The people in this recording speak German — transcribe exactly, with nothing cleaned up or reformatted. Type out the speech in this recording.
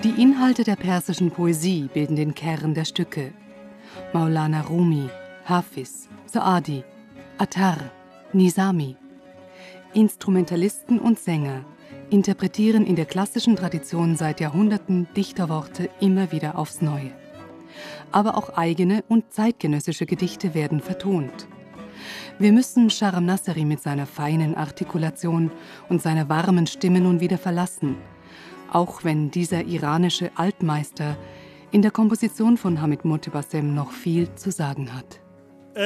Die Inhalte der persischen Poesie bilden den Kern der Stücke. Maulana Rumi, Hafiz, Saadi, Attar, Nizami. Instrumentalisten und Sänger interpretieren in der klassischen Tradition seit Jahrhunderten Dichterworte immer wieder aufs Neue. Aber auch eigene und zeitgenössische Gedichte werden vertont. Wir müssen Sharam Nasseri mit seiner feinen Artikulation und seiner warmen Stimme nun wieder verlassen, auch wenn dieser iranische Altmeister in der Komposition von Hamid Motebassem noch viel zu sagen hat.